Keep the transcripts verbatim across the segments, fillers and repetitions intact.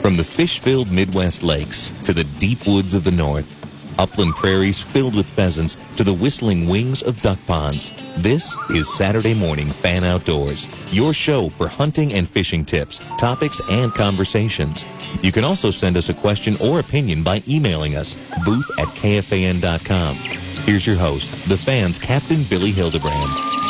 From the fish-filled Midwest lakes to the deep woods of the north, upland prairies filled with pheasants to the whistling wings of duck ponds, this is Saturday Morning Fan Outdoors, your show for hunting and fishing tips, topics, and conversations. You can also send us a question or opinion by emailing us, booth at K F A N dot com. Here's your host, the Fan's Captain Billy Hildebrand.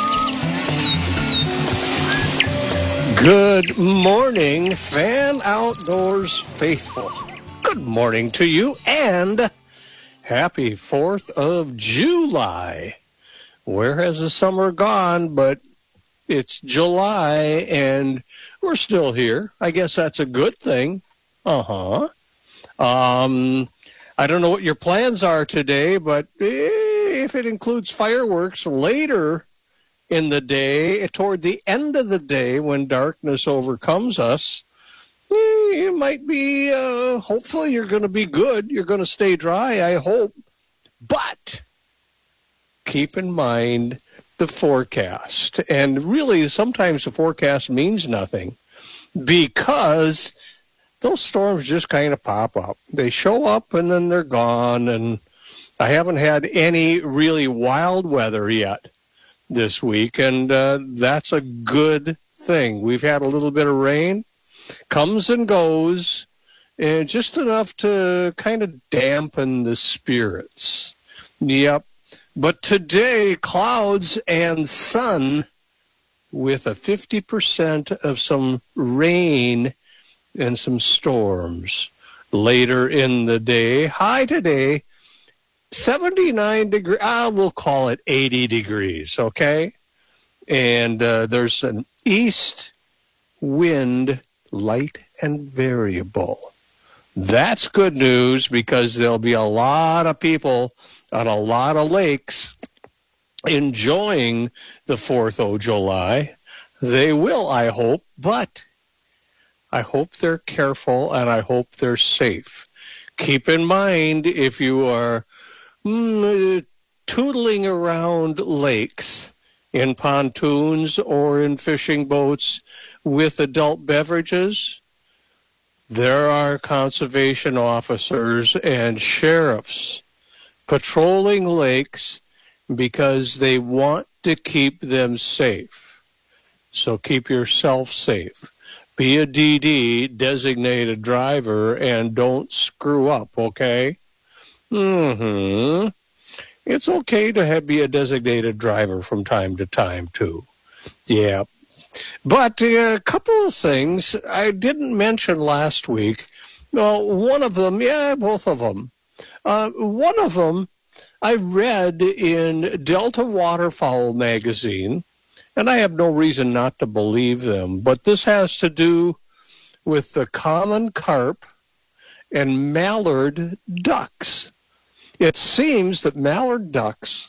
Good morning, Fan Outdoors faithful. Good morning to you, and happy fourth of July. Where has the summer gone? But it's July, and we're still here. I guess that's a good thing. Uh-huh. Um, I don't know what your plans are today, but if it includes fireworks later in the day, toward the end of the day when darkness overcomes us, it might be, uh, hopefully you're going to be good. You're going to stay dry, I hope. But keep in mind the forecast. And really, sometimes the forecast means nothing because those storms just kind of pop up. They show up and then they're gone. And I haven't had any really wild weather yet this week. And uh, that's a good thing. We've had a little bit of rain. Comes and goes, and just enough to kind of dampen the spirits. Yep. But today, clouds and sun with a fifty percent of some rain and some storms later in the day. High today, seventy-nine degrees. Ah, we'll call it eighty degrees, okay? And uh, there's an east wind, light and variable. That's good news because there'll be a lot of people on a lot of lakes enjoying the fourth of July. They will, I hope, but I hope they're careful and I hope they're safe. Keep in mind, if you are mm, tootling around lakes in pontoons or in fishing boats with adult beverages, there are conservation officers and sheriffs patrolling lakes because they want to keep them safe. So keep yourself safe. Be a D D, designated driver, and don't screw up, okay? Mm-hmm. It's okay to have, be a designated driver from time to time, too. Yeah. But uh, a couple of things I didn't mention last week. Well, one of them, yeah, both of them. Uh, one of them I read in Delta Waterfowl magazine, and I have no reason not to believe them, but this has to do with the common carp and mallard ducks. It seems that mallard ducks,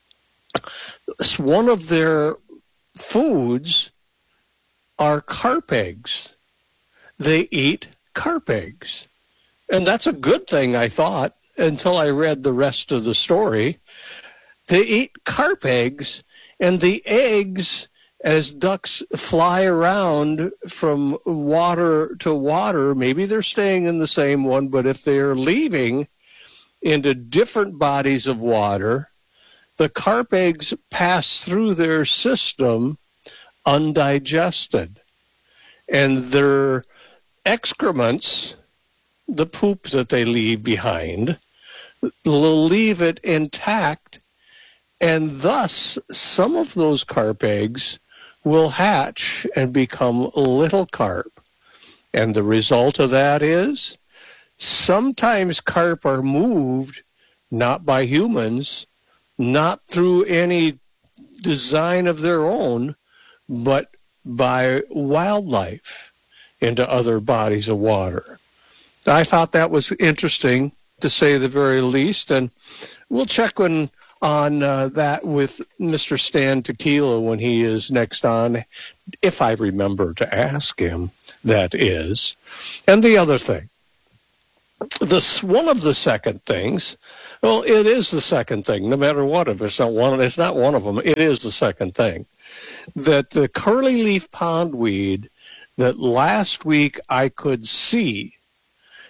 one of their foods are carp eggs. They eat carp eggs. And that's a good thing, I thought, until I read the rest of the story. They eat carp eggs, and the eggs, as ducks fly around from water to water, maybe they're staying in the same one, but if they're leaving into different bodies of water, the carp eggs pass through their system undigested. And their excrements, the poop that they leave behind, will leave it intact. And thus, some of those carp eggs will hatch and become little carp. And the result of that is sometimes carp are moved not by humans, not through any design of their own, but by wildlife into other bodies of water. I thought that was interesting, to say the very least, and we'll check on, on uh, that with Mister Stan Tequila when he is next on, if I remember to ask him, that is. And the other thing, this one of the second things, well, it is the second thing, no matter what, if it's not one, it's not one of them, it is the second thing, that the curly leaf pondweed that last week I could see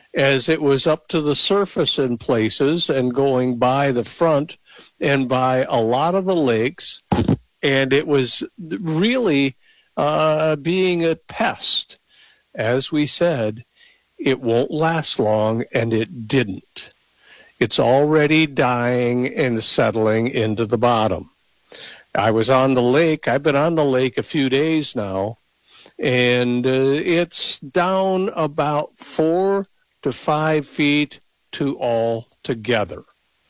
as it was up to the surface in places and going by the front and by a lot of the lakes, and it was really uh, being a pest. As we said, it won't last long, and it didn't. It's already dying and settling into the bottom. I was on the lake. I've been on the lake a few days now, and uh, it's down about four to five feet to all together.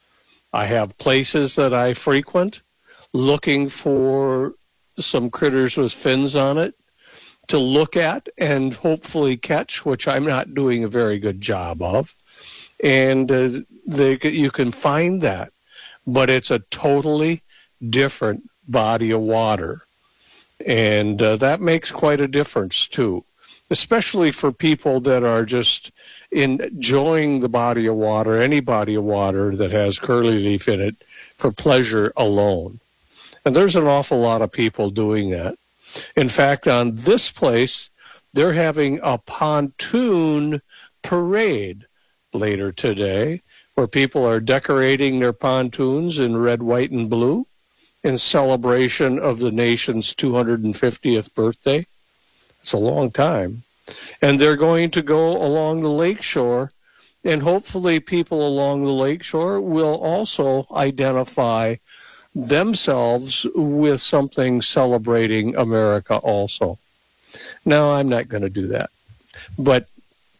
I have places that I frequent looking for some critters with fins on it to look at and hopefully catch, which I'm not doing a very good job of. And uh, they, you can find that, but it's a totally different body of water. And uh, that makes quite a difference, too, especially for people that are just enjoying the body of water, any body of water that has curly leaf in it, for pleasure alone. And there's an awful lot of people doing that. In fact, on this place, they're having a pontoon parade later today, where people are decorating their pontoons in red, white, and blue in celebration of the nation's two hundred fiftieth birthday. It's a long time. And they're going to go along the lakeshore, and hopefully people along the lakeshore will also identify themselves with something celebrating America also. Now, I'm not going to do that. But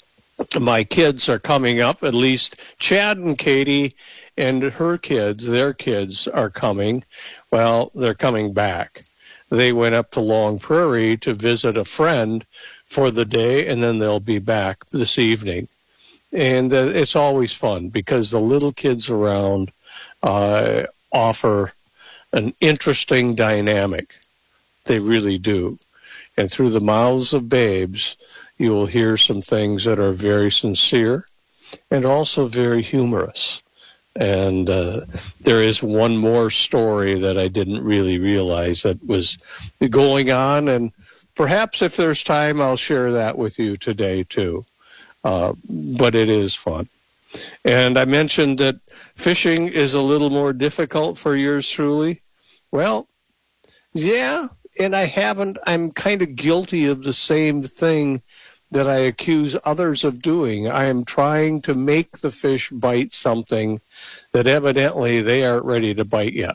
my kids are coming up, at least Chad and Katie and her kids, their kids are coming. Well, they're coming back. They went up to Long Prairie to visit a friend for the day, and then they'll be back this evening. And uh, it's always fun because the little kids around uh, offer an interesting dynamic. They really do. And through the mouths of babes, you will hear some things that are very sincere and also very humorous. And uh, there is one more story that I didn't really realize that was going on. And perhaps if there's time, I'll share that with you today, too. Uh, but it is fun. And I mentioned that fishing is a little more difficult for yours truly. Well, yeah, and I haven't, I'm kind of guilty of the same thing that I accuse others of doing. I am trying to make the fish bite something that evidently they aren't ready to bite yet.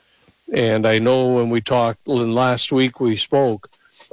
And I know when we talked, last week we spoke,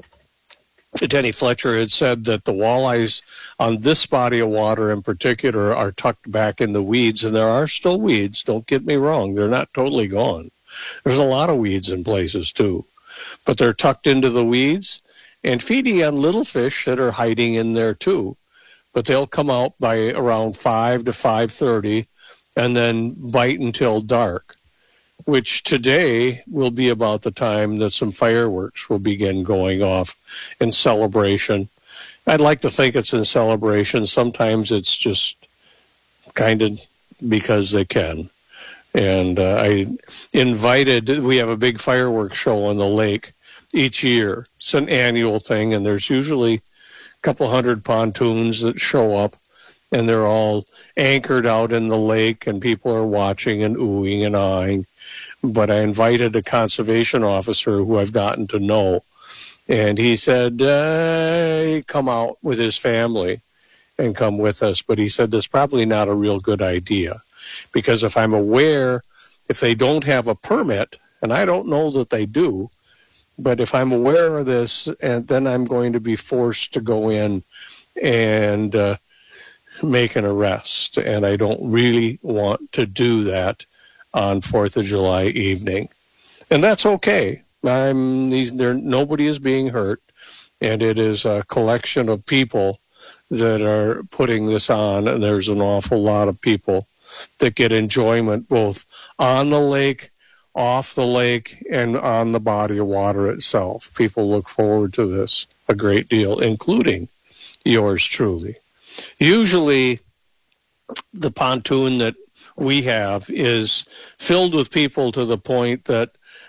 Denny Fletcher had said that the walleyes on this body of water in particular are tucked back in the weeds, and there are still weeds, don't get me wrong, they're not totally gone. There's a lot of weeds in places too, but they're tucked into the weeds and feeding on little fish that are hiding in there too. But they'll come out by around five to five thirty and then bite until dark, which today will be about the time that some fireworks will begin going off in celebration. I'd like to think it's in celebration. Sometimes it's just kind of because they can. And uh, I invited, we have a big fireworks show on the lake each year. It's an annual thing, and there's usually a couple hundred pontoons that show up, and they're all anchored out in the lake, and people are watching and oohing and aahing. But I invited a conservation officer who I've gotten to know, and he said, uh, come out with his family and come with us. But he said, that's probably not a real good idea, because if I'm aware, if they don't have a permit, and I don't know that they do, but if I'm aware of this, and then I'm going to be forced to go in and uh, make an arrest. And I don't really want to do that on fourth of July evening. And that's okay. I'm these there nobody is being hurt, and it is a collection of people that are putting this on, and there's an awful lot of people that get enjoyment both on the lake, off the lake, and on the body of water itself. People look forward to this a great deal, including yours truly. Usually the pontoon that we have is filled with people to the point that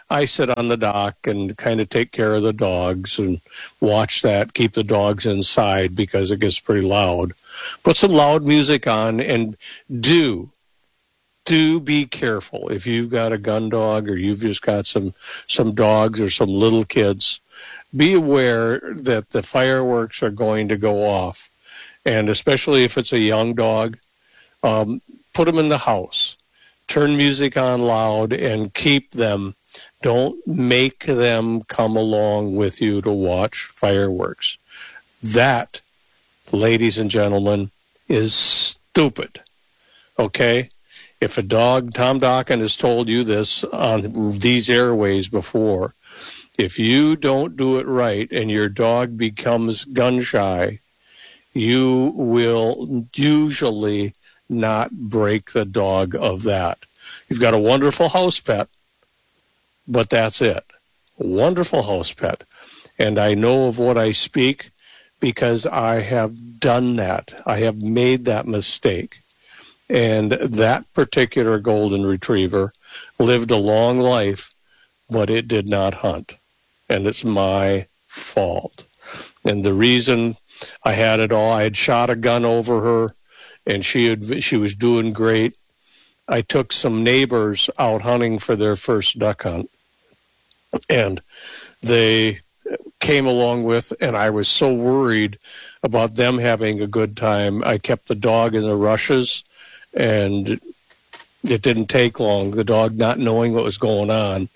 I sit on the dock and kind of take care of the dogs and watch that, keep the dogs inside because it gets pretty loud. Put some loud music on and do, do be careful. If you've got a gun dog or you've just got some, some dogs or some little kids, be aware that the fireworks are going to go off. And especially if it's a young dog, um, put them in the house. Turn music on loud and keep them. Don't make them come along with you to watch fireworks. That, ladies and gentlemen, is stupid. Okay? If a dog, Tom Dokken has told you this on these airways before, if you don't do it right and your dog becomes gun shy, you will usually not break the dog of that. You've got a wonderful house pet, but that's it. A wonderful house pet. And I know of what I speak because I have done that. I have made that mistake. And that particular golden retriever lived a long life, but it did not hunt. And it's my fault. And the reason I had it all, I had shot a gun over her, and she had, she was doing great. I took some neighbors out hunting for their first duck hunt, and they came along with, and I was so worried about them having a good time. I kept the dog in the rushes, and it didn't take long, the dog not knowing what was going on,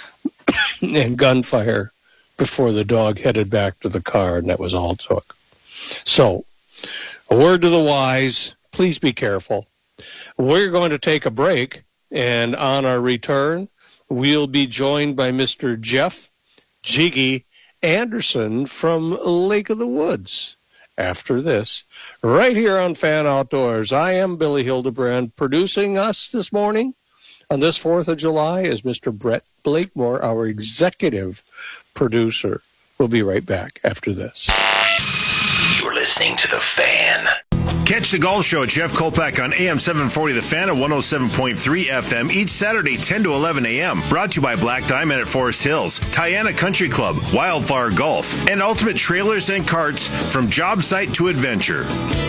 and gunfire before the dog headed back to the car, and that was all it took. So, a word to the wise, please be careful. We're going to take a break, and on our return, we'll be joined by Mister Jeff Jiggy Anderson from Lake of the Woods. After this, right here on Fan Outdoors, I am Billy Hildebrand. Producing us this morning on this fourth of July is Mister Brett Blakemore, our executive producer. We'll be right back after this. You're listening to The Fan. Catch the Golf Show at Jeff Kolpak on A M seven forty The Fan at one oh seven point three F M each Saturday ten to eleven A M Brought to you by Black Diamond at Forest Hills, Tiana Country Club, Wildflower Golf, and Ultimate Trailers and Carts from job site to adventure.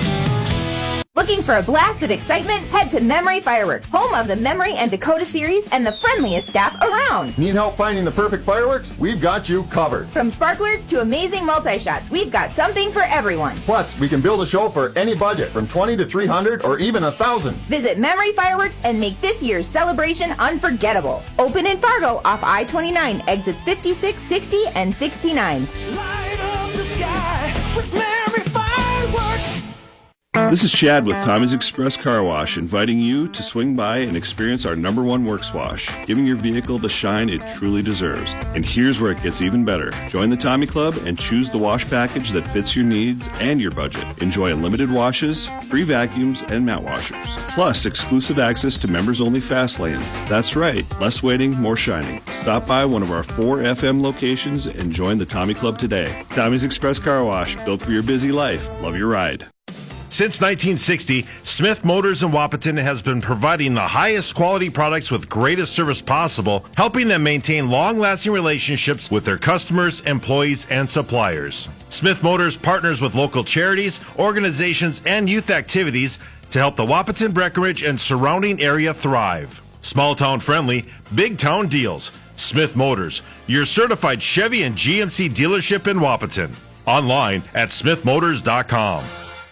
Looking for a blast of excitement? Head to Memory Fireworks, home of the Memory and Dakota series and the friendliest staff around. Need help finding the perfect fireworks? We've got you covered. From sparklers to amazing multi-shots, we've got something for everyone. Plus, we can build a show for any budget, from twenty to three hundred or even one thousand. Visit Memory Fireworks and make this year's celebration unforgettable. Open in Fargo off I twenty-nine, exits fifty-six, sixty, and sixty-nine. Light up the sky with Memory Fireworks. This is Chad with Tommy's Express Car Wash, inviting you to swing by and experience our number one works wash, giving your vehicle the shine it truly deserves. And here's where it gets even better. Join the Tommy Club and choose the wash package that fits your needs and your budget. Enjoy unlimited washes, free vacuums, and mat washers. Plus, exclusive access to members-only fast lanes. That's right, less waiting, more shining. Stop by one of our four F M locations and join the Tommy Club today. Tommy's Express Car Wash, built for your busy life. Love your ride. Since nineteen sixty, Smith Motors in Wahpeton has been providing the highest quality products with greatest service possible, helping them maintain long-lasting relationships with their customers, employees, and suppliers. Smith Motors partners with local charities, organizations, and youth activities to help the Wahpeton, Breckenridge, and surrounding area thrive. Small-town friendly, big-town deals. Smith Motors, your certified Chevy and G M C dealership in Wahpeton. Online at smith motors dot com.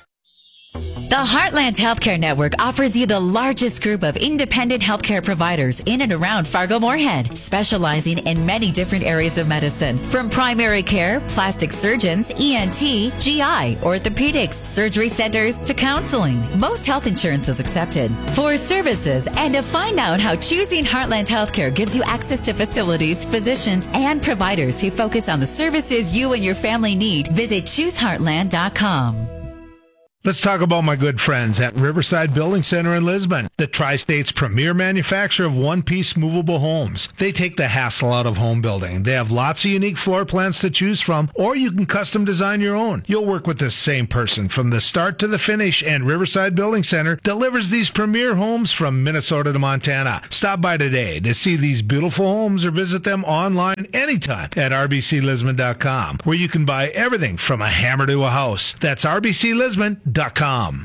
The Heartland Healthcare Network offers you the largest group of independent healthcare providers in and around Fargo-Moorhead, specializing in many different areas of medicine, from primary care, plastic surgeons, E N T, G I, orthopedics, surgery centers, to counseling. Most health insurance is accepted. For services and to find out how choosing Heartland Healthcare gives you access to facilities, physicians, and providers who focus on the services you and your family need, visit choose heartland dot com. Let's talk about my good friends at Riverside Building Center in Lisbon, the Tri-State's premier manufacturer of one-piece movable homes. They take the hassle out of home building. They have lots of unique floor plans to choose from, or you can custom design your own. You'll work with the same person from the start to the finish, and Riverside Building Center delivers these premier homes from Minnesota to Montana. Stop by today to see these beautiful homes or visit them online anytime at r b c lisbon dot com, where you can buy everything from a hammer to a house. That's r b c lisbon dot com.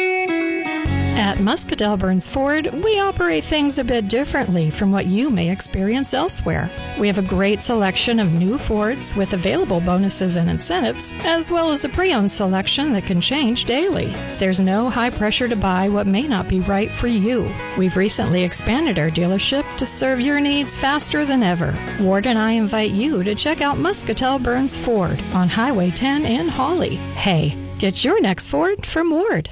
At Muscatell Burns Ford, we operate things a bit differently from what you may experience elsewhere. We have a great selection of new Fords with available bonuses and incentives, as well as a pre-owned selection that can change daily. There's no high pressure to buy what may not be right for you. We've recently expanded our dealership to serve your needs faster than ever. Ward and I invite you to check out Muscatell Burns Ford on Highway ten in Hawley. Hey, get your next Ford from Ward.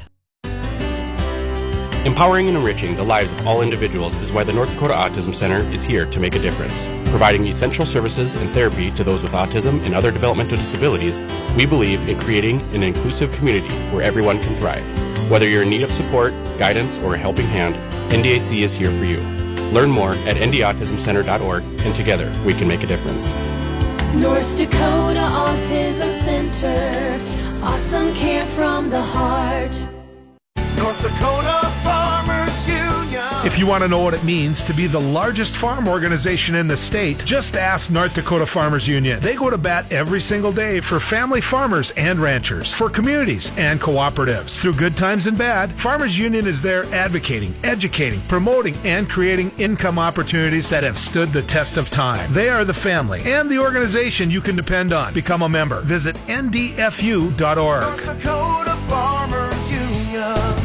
Empowering and enriching the lives of all individuals is why the North Dakota Autism Center is here to make a difference. Providing essential services and therapy to those with autism and other developmental disabilities, we believe in creating an inclusive community where everyone can thrive. Whether you're in need of support, guidance, or a helping hand, N D A C is here for you. Learn more at n d autism center dot org, and together we can make a difference. North Dakota Autism Center. Awesome care from the heart. North Dakota Farmers Union. If you want to know what it means to be the largest farm organization in the state, just ask North Dakota Farmers Union. They go to bat every single day for family farmers and ranchers, for communities and cooperatives. Through good times and bad, Farmers Union is there advocating, educating, promoting, and creating income opportunities that have stood the test of time. They are the family and the organization you can depend on. Become a member. Visit n d f u dot org. North Dakota Farmers Union.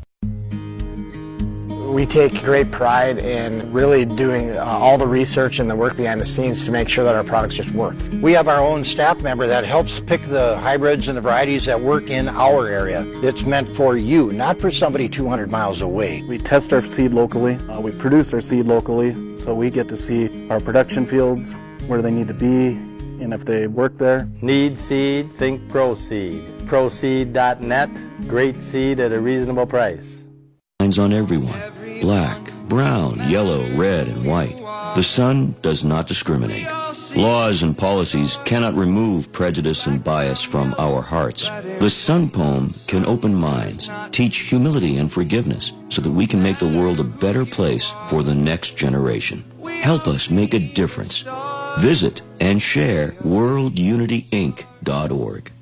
We take great pride in really doing uh, all the research and the work behind the scenes to make sure that our products just work. We have our own staff member that helps pick the hybrids and the varieties that work in our area. It's meant for you, not for somebody two hundred miles away. We test our seed locally. Uh, we produce our seed locally, so we get to see our production fields, where they need to be, and if they work there. Need seed? Think ProSeed. ProSeed dot net. Great seed at a reasonable price. On everyone. Black, brown, yellow, red, and white. The sun does not discriminate. Laws and policies cannot remove prejudice and bias from our hearts. The Sun Poem can open minds, teach humility and forgiveness so that we can make the world a better place for the next generation. Help us make a difference. Visit and share world unity inc dot org.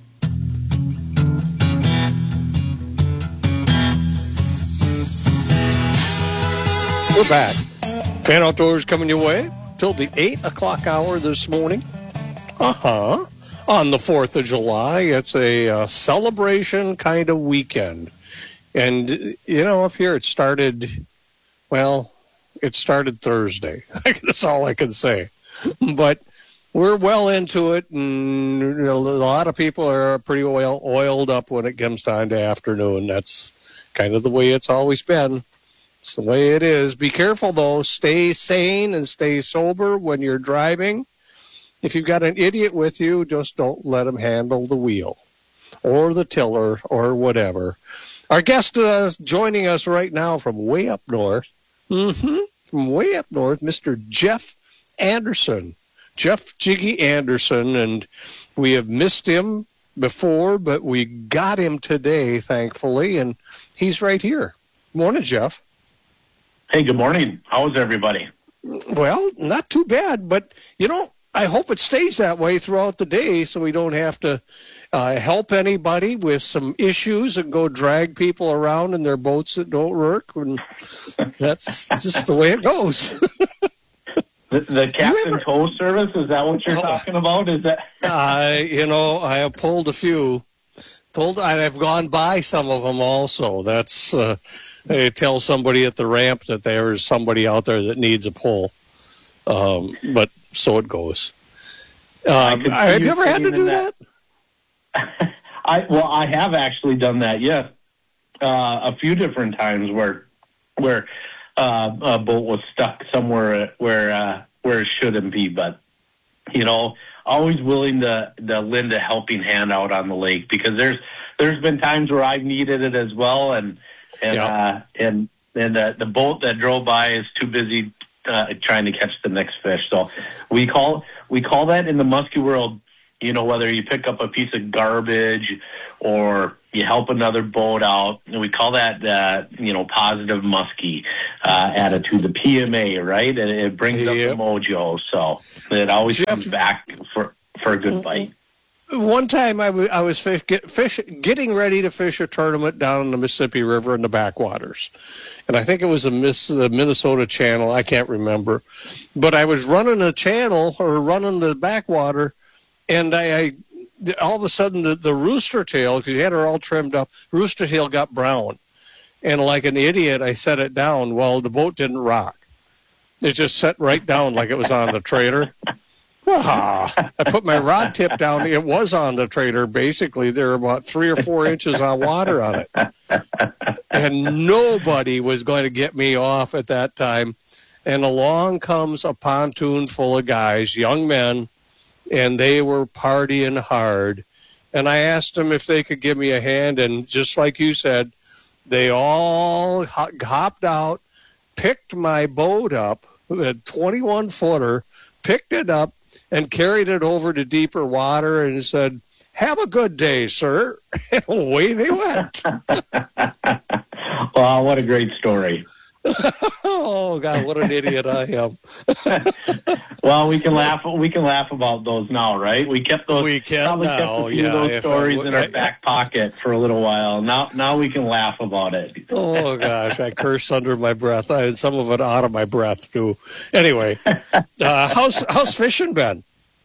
We're back. Fan Outdoors coming your way till the eight o'clock hour this morning. Uh-huh. On the fourth of July, it's a uh, celebration kind of weekend. And, you know, up here it started, well, it started Thursday. That's all I can say. But we're well into it, and a lot of people are pretty well oiled up when it comes time to afternoon. That's kind of the way it's always been. It's the way it is. Be careful, though. Stay sane and stay sober when you're driving. If you've got an idiot with you, just don't let him handle the wheel or the tiller or whatever. Our guest uh, joining us right now from way up north, mm-hmm, from way up north, Mister Jeff Anderson. Jeff Jiggy Anderson, and we have missed him before, but we got him today, thankfully, and he's right here. Morning, Jeff. Hey, good morning. How's everybody? Well, not too bad, but, you know, I hope it stays that way throughout the day so we don't have to uh, help anybody with some issues and go drag people around in their boats that don't work. And that's just the way it goes. The, the Captain ever, Tow Service, is that what you're oh, talking about? Is that? I, you know, I have pulled a few. Pulled, I've gone by some of them also. That's... Uh, They tell somebody at the ramp that there's somebody out there that needs a pull. Um, but so it goes. Um, have you ever had to do that? that? I Well, I have actually done that, yes. Uh, a few different times where where uh, a boat was stuck somewhere where uh, where it shouldn't be. But, you know, always willing to, to lend a helping hand out on the lake, because there's there's been times where I've needed it as well, and and Yeah. uh, and and the, the boat that drove by is too busy uh, trying to catch the next fish. So we call we call that in the muskie world. You know, whether you pick up a piece of garbage or you help another boat out, and we call that, uh, you know, positive muskie uh, attitude, the P M A, right? And it brings up the mojo, so it always comes back for, for a good bite. One time I, w- I was fish, get, fish, getting ready to fish a tournament down in the Mississippi River in the backwaters. And I think it was the, Miss, the Minnesota Channel. I can't remember. But I was running a channel or running the backwater, and I, I all of a sudden the, the rooster tail, because you had her all trimmed up, rooster tail got brown. And like an idiot, I set it down. Well, the boat didn't rock. It just set right down like it was on the trailer. Ah, I put my rod tip down. It was on the trailer, basically. There were about three or four inches of water on it. And nobody was going to get me off at that time. And along comes a pontoon full of guys, young men, and they were partying hard. And I asked them if they could give me a hand, and just like you said, they all hopped out, picked my boat up, a twenty-one footer, picked it up, and carried it over to deeper water and said, "Have a good day, sir." And away they went. Wow, what a great story. Oh, God, what an idiot I am. Well, we can laugh. We can laugh about those now, right? We kept those. We can probably now, kept a few yeah, of those if stories I- in our I- back pocket for a little while. Now, now we can laugh about it. Oh, gosh, I cursed under my breath. I had some of it out of my breath, too. Anyway, uh, how's, how's fishing been?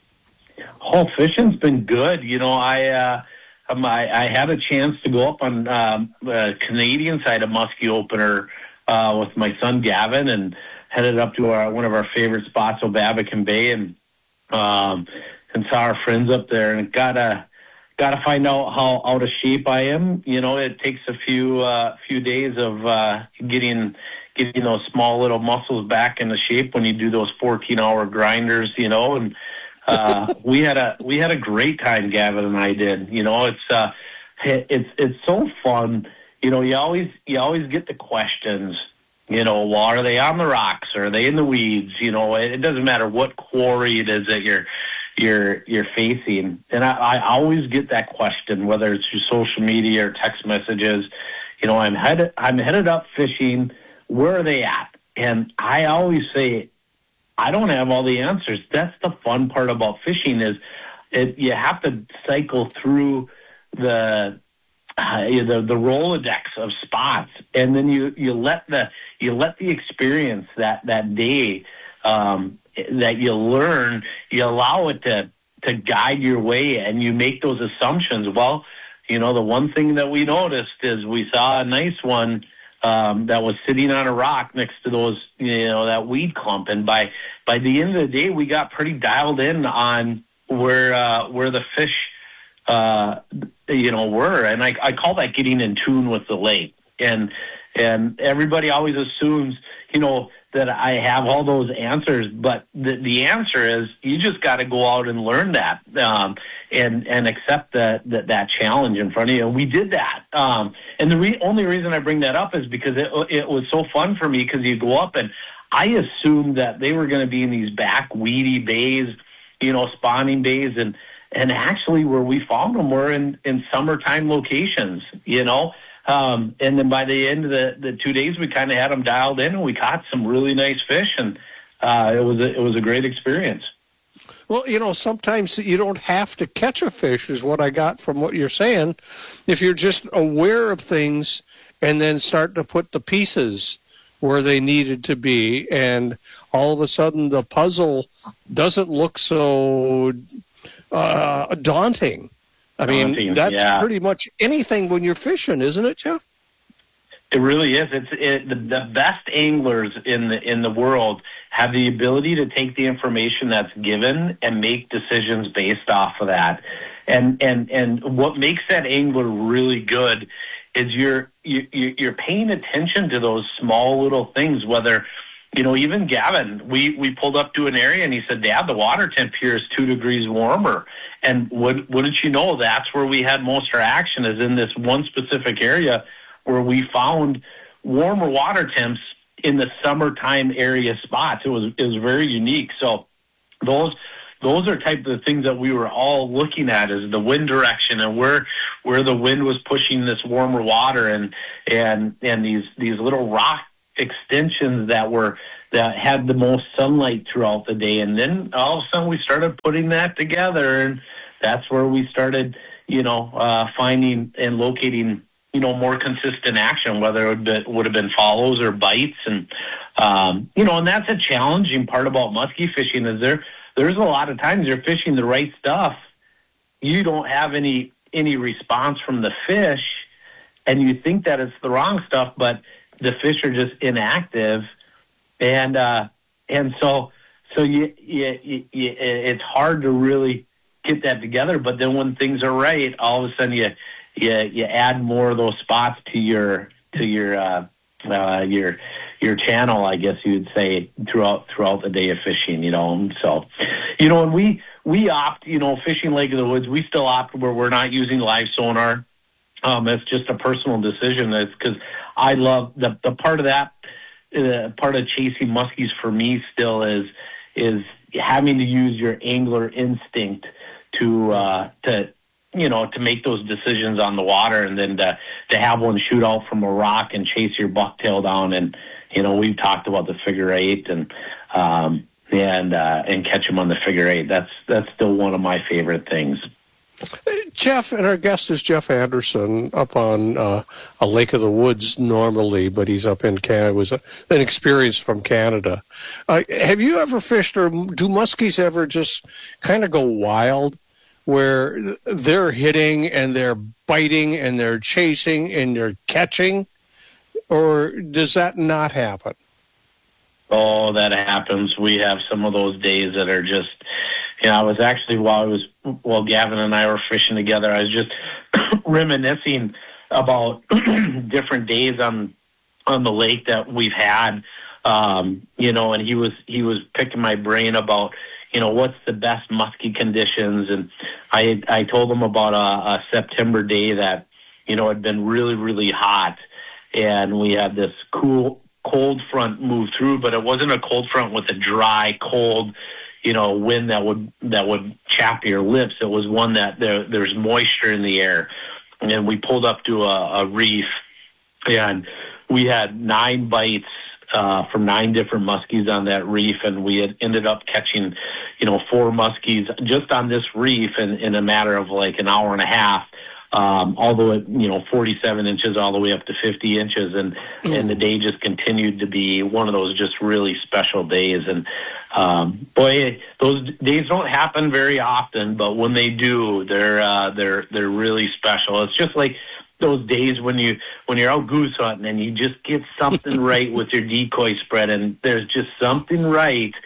Oh, fishing's been good. You know, I uh, um, I, I had a chance to go up on um, the Canadian side of Muskie Opener uh, with my son Gavin, and headed up to our, one of our favorite spots, Obabakan Bay, and um, and saw our friends up there, and gotta gotta find out how out of shape I am. You know, it takes a few uh, few days of uh, getting getting those small little muscles back into shape when you do those fourteen hour grinders. You know, and uh, we had a we had a great time, Gavin and I did. You know, it's uh, it, it's it's so fun. You know, you always you always get the questions. You know, well, are they on the rocks? Or are they in the weeds? You know, it, it doesn't matter what quarry it is that you're you're you're facing. And I, I always get that question, whether it's through social media or text messages. You know, I'm headed I'm headed up fishing. Where are they at? And I always say, I don't have all the answers. That's the fun part about fishing is it, you have to cycle through the uh, the the Rolodex of spots, and then you you let the you let the experience that that day um, that you learn, you allow it to to guide your way, and you make those assumptions. Well, you know, the one thing that we noticed is we saw a nice one um, that was sitting on a rock next to those, you know, that weed clump, and by by the end of the day, we got pretty dialed in on where uh, where the fish, uh, you know, were, and I, I call that getting in tune with the lake. And and everybody always assumes, you know, that I have all those answers, but the the answer is you just got to go out and learn that, um, and and accept that that that challenge in front of you. And we did that. Um, and the re- only reason I bring that up is because it it was so fun for me, because you go up and I assumed that they were going to be in these back weedy bays, you know, spawning bays, and and actually where we found them were in in summertime locations, you know. Um, and then by the end of the, the two days, we kind of had them dialed in, and we caught some really nice fish, and uh, it was a, it was a great experience. Well, you know, sometimes you don't have to catch a fish, is what I got from what you're saying. If you're just aware of things and then start to put the pieces where they needed to be, and all of a sudden the puzzle doesn't look so uh, daunting. I mean, that's yeah. pretty much anything when you're fishing, isn't it, Jeff? It really is. It's it, the, the best anglers in the in the world have the ability to take the information that's given and make decisions based off of that. And and and what makes that angler really good is you're you, you're paying attention to those small little things. Whether, you know, even Gavin, we we pulled up to an area and he said, "Dad, the water temp here is two degrees warmer." and would, wouldn't you know, that's where we had most of our action, is in this one specific area where we found warmer water temps in the summertime area spots. It was it was very unique. So those those are type of the things that we were all looking at, is the wind direction and where where the wind was pushing this warmer water, and and and these these little rock extensions that were that had the most sunlight throughout the day. And then all of a sudden we started putting that together, and that's where we started, you know, uh, finding and locating, you know, more consistent action, whether it would, be, would have been follows or bites. And, um, you know, and that's a challenging part about muskie fishing, is there, there's a lot of times you're fishing the right stuff. You don't have any, any response from the fish, and you think that it's the wrong stuff, but the fish are just inactive. And, uh, and so, so you, you, you, you, it's hard to really get that together. But then when things are right, all of a sudden you, you, you add more of those spots to your, to your, uh, uh, your, your channel, I guess you would say, throughout, throughout the day of fishing, you know. And so, you know, and we, we opt, you know, fishing Lake of the Woods, we still opt where we're not using live sonar. Um, it's just a personal decision. It's because I love the, the part of that, uh, part of chasing muskies for me still is, is having to use your angler instinct to, uh, to, you know, to make those decisions on the water, and then to, to have one shoot out from a rock and chase your bucktail down. And, you know, we've talked about the figure eight and, um, and, uh, and catch them on the figure eight. That's, that's still one of my favorite things. Jeff, and our guest is Jeff Anderson, up on uh, a Lake of the Woods normally, but he's up in Canada. It was a, an experience from Canada. Uh, have you ever fished, or do muskies ever just kind of go wild, where they're hitting and they're biting and they're chasing and they're catching, or does that not happen? Oh, that happens. We have some of those days that are just, you know, I was actually, while I was, while Gavin and I were fishing together, I was just reminiscing about different days on, on the lake that we've had, um, you know, and he was, he was picking my brain about, you know, what's the best muskie conditions. And I, I told him about a, a September day that, you know, had been really, really hot, and we had this cool, cold front move through, but it wasn't a cold front with a dry, cold, you know, wind that would that would chap your lips. It was one that there there's moisture in the air. And we pulled up to a, a reef, and we had nine bites uh, from nine different muskies on that reef, and we had ended up catching, you know, four muskies just on this reef in, in a matter of like an hour and a half. Um, although it, you know, forty-seven inches all the way up to fifty inches, and, and the day just continued to be one of those just really special days. And, um, boy, those days don't happen very often, but when they do, they're, uh, they're, they're really special. It's just like those days when you, when you're out goose hunting and you just get something right with your decoy spread, and there's just something right.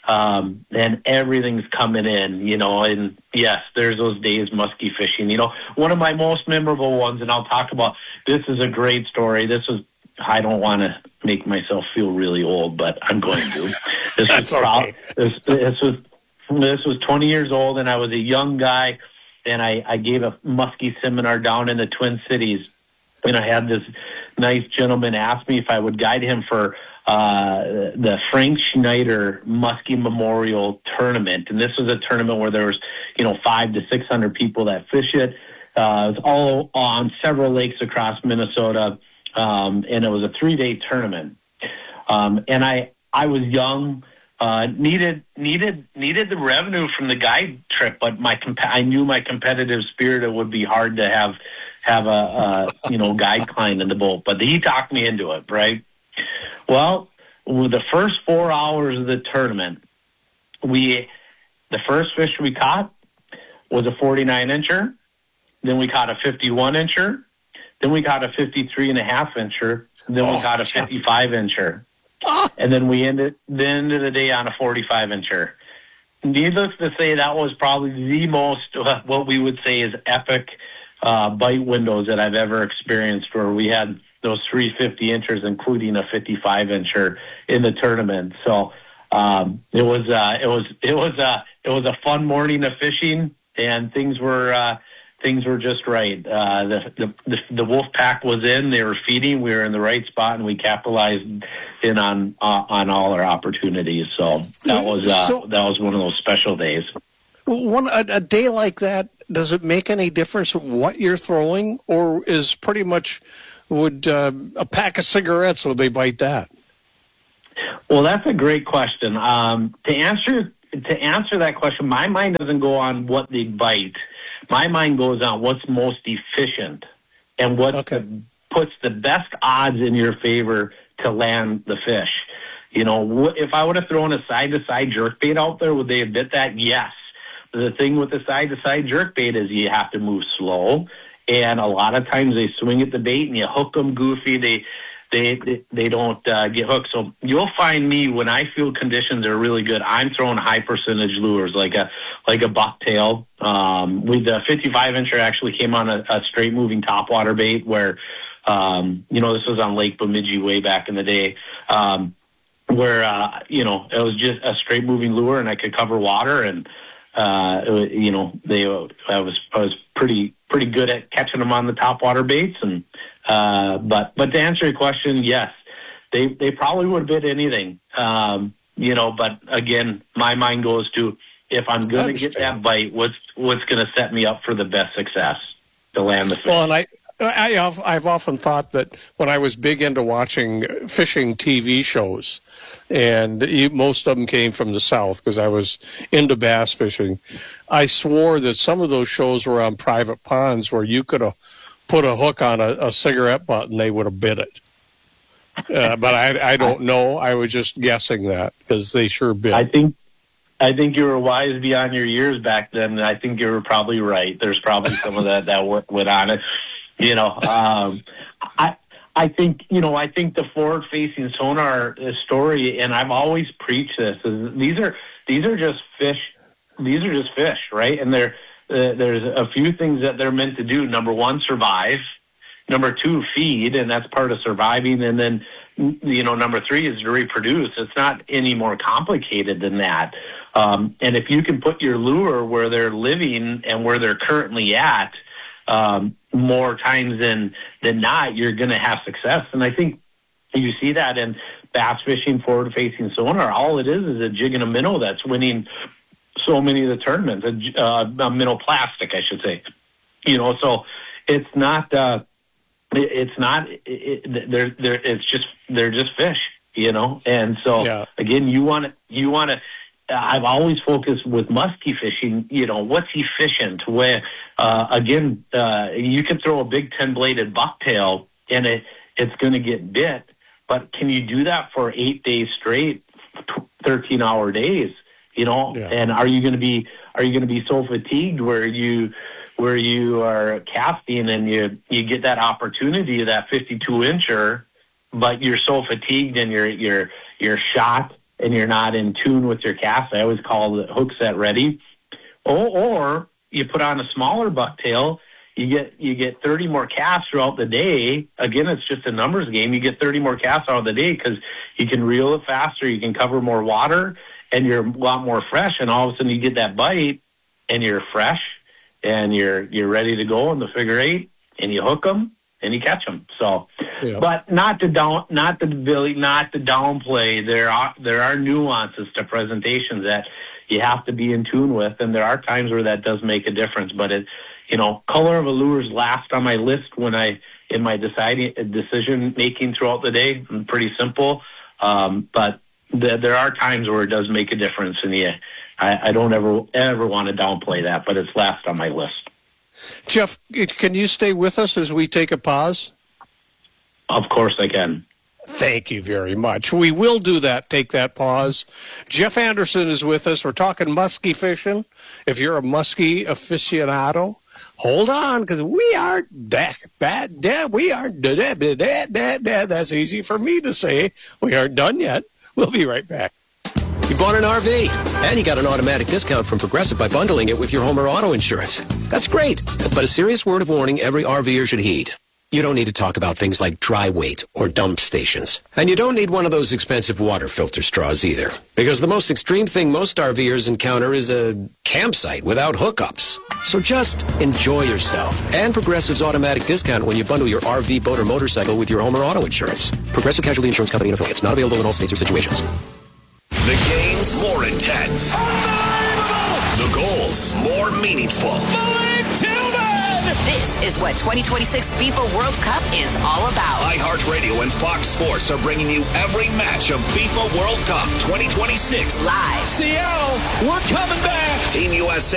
Um, and everything's coming in, you know, and yes, there's those days muskie fishing. You know, one of my most memorable ones, and I'll talk about, this is a great story. This was, I don't want to make myself feel really old, but I'm going to. This That's was, okay. this, this was, this was twenty years old, and I was a young guy, and I, I gave a muskie seminar down in the Twin Cities, and I had this nice gentleman ask me if I would guide him for uh, the Frank Schneider Muskie Memorial Tournament. And this was a tournament where there was, you know, five to six hundred people that fish it. Uh, it was all on several lakes across Minnesota. Um, and it was a three day tournament. Um, and I, I was young, uh, needed, needed, needed the revenue from the guide trip, but my, comp- I knew my competitive spirit, it would be hard to have, have a, a, you know, guide client in the boat, but he talked me into it, right? Well, with the first four hours of the tournament, we, the first fish we caught was a forty-nine incher. Then we caught a fifty-one incher. Then we caught a fifty-three and a half incher. And then oh, we caught a fifty-five incher. Oh. And then we ended the end of the day on a forty-five incher. Needless to say, that was probably the most, uh, what we would say is epic uh, bite windows that I've ever experienced, where we had those three fifty inchers, including a fifty-five incher in the tournament. So um, it was uh, it was it was uh, it was a fun morning of fishing. and things were uh, things were just right. Uh, the, the the the wolf pack was in; they were feeding. We were in the right spot, and we capitalized in on uh, on all our opportunities. So that was uh, So- that was one of those special days. One a, a day like that, does it make any difference what you're throwing, or is pretty much would uh, a pack of cigarettes, would they bite that? Well, that's a great question. Um, to answer to answer that question, my mind doesn't go on what they bite. My mind goes on what's most efficient and what the, puts the best odds in your favor to land the fish. You know, wh- if I would have thrown a side-to-side jerkbait out there, would they have bit that? Yes. The thing with the side-to-side jerkbait is you have to move slow, and a lot of times they swing at the bait and you hook them goofy. They they they, they don't uh, get hooked. So you'll find me when I feel conditions are really good, I'm throwing high percentage lures like a like a bucktail. Um, with the fifty-five incher actually came on a, a straight moving topwater bait where um, you know, this was on Lake Bemidji way back in the day. Um, where uh, you know, it was just a straight moving lure and I could cover water, and uh, it was, you know, they I was I was pretty pretty good at catching them on the topwater baits. And uh, but but to answer your question, yes, they they probably would have bit anything, um, you know. But again, my mind goes to, if I'm going to get that bite, what's what's going to set me up for the best success to land the fish. Well, and I, I have, I've often thought that when I was big into watching fishing T V shows, and you, most of them came from the South because I was into bass fishing, I swore that some of those shows were on private ponds where you could have put a hook on a, a cigarette butt and they would have bit it. Uh, but I, I don't know. I was just guessing that because they sure bit. I think I think you were wise beyond your years back then. And I think you were probably right. There's probably some of that that went, went on it. You know, um, I I think you know I think the forward-facing sonar story, and I've always preached this, is these are these are just fish. These are just fish, right? And they're uh, there's a few things that they're meant to do. Number one, survive. Number two, feed, and that's part of surviving. And then, you know, number three is to reproduce. It's not any more complicated than that. Um, and if you can put your lure where they're living and where they're currently at, um, more times than than not, you're going to have success. And I think you see that in bass fishing, forward-facing sonar. All it is is a jig and a minnow that's winning so many of the tournaments. A, uh, a minnow plastic, I should say. You know, so it's not. Uh, It's not. It, it, they're, they're, it's just. They're just fish, you know. And so Yeah. again, you want to. You want to. I've always focused with musky fishing. You know, what's efficient? Where uh, again, uh, you can throw a big ten-bladed bucktail and it it's going to get bit. But can you do that for eight days straight, thirteen-hour days? You know, Yeah. and are you going to be? Are you going to be so fatigued where you? where you are casting and you you get that opportunity, that fifty-two incher, but you're so fatigued and you're you're you're shot and you're not in tune with your cast. I always call the hook set ready. Or, or you put on a smaller bucktail, you get you get thirty more casts throughout the day. Again, it's just a numbers game. You get thirty more casts out of the day because you can reel it faster, you can cover more water, and you're a lot more fresh. And all of a sudden you get that bite and you're fresh. And you're you're ready to go in the figure eight, and you hook them and you catch them. So, Yeah. but not to down, not to Billy, not to downplay. There are there are nuances to presentations that you have to be in tune with, and there are times where that does make a difference. But it, you know, color of allures last on my list when I in my deciding decision making throughout the day. I'm pretty simple, um, but the, there are times where it does make a difference, and yeah. I, I don't ever ever want to downplay that, but it's last on my list. Jeff, can you stay with us as we take a pause? Of course I can. Thank you very much. We will do that, take that pause. Jeff Anderson is with us. We're talking muskie fishing. If you're a muskie aficionado, hold on, because we aren't that bad. We aren't that, that, that, that. That's easy for me to say. We aren't done yet. We'll be right back. You bought an R V, and you got an automatic discount from Progressive by bundling it with your home or auto insurance. That's great, but a serious word of warning every RVer should heed. You don't need to talk about things like dry weight or dump stations. And you don't need one of those expensive water filter straws either. Because the most extreme thing most RVers encounter is a campsite without hookups. So just enjoy yourself. And Progressive's automatic discount when you bundle your R V, boat, or motorcycle with your home or auto insurance. Progressive Casualty Insurance Company and affiliates. Not available in all states or situations. The game's more intense. The goals more meaningful. This is what twenty twenty-six FIFA World Cup is all about. iHeartRadio and Fox Sports are bringing you every match of FIFA World Cup twenty twenty-six live. Seattle, we're coming back. Team U S A